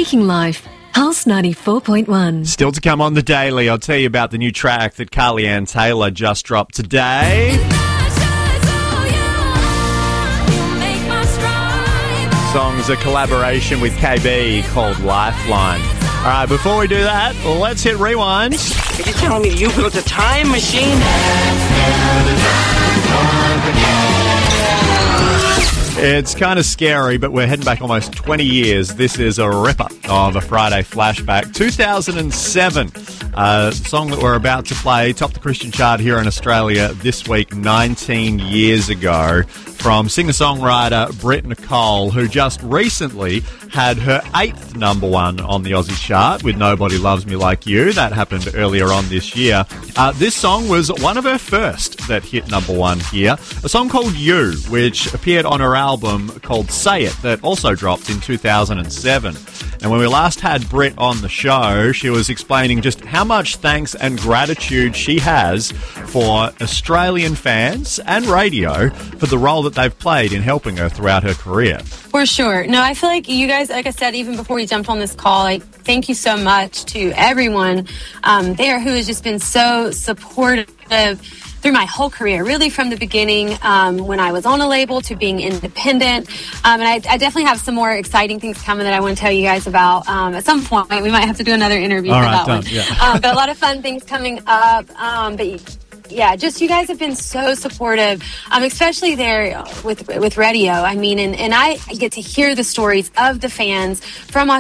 Speaking Life, Pulse 94.1. Still to come on the Daily, I'll tell you about the new track that Carly Ann Taylor just dropped today. The song's a collaboration with KB called Lifeline. All right, before we do that, let's hit rewind. Are you telling me you built a time machine? It's kind of scary, but we're heading back almost 20 years. This is a ripper of a Friday flashback. 2007, the song that we're about to play topped the Christian chart here in Australia this week 19 years ago from singer-songwriter Britt Nicole, who just recently had her 8th number one on the Aussie chart with Nobody Loves Me Like You. That happened earlier on this year. This song was one of her first that hit number one here. A song called You, which appeared on her album called Say It, that also dropped in 2007. And when we last had Britt on the show, she was explaining just how much thanks and gratitude she has for Australian fans and radio for the role that they've played in helping her throughout her career. For sure. No, I feel like you guys, like I said, even before we jumped on this call, like, thank you so much to everyone there who has just been so supportive through my whole career, really from the beginning, when I was on a label to being independent. And I definitely have some more exciting things coming that I want to tell you guys about at some point. We might have to do another interview for that one. Yeah. But a lot of fun things coming up. Yeah, just you guys have been so supportive, especially there with radio. I mean, and I get to hear the stories of the fans from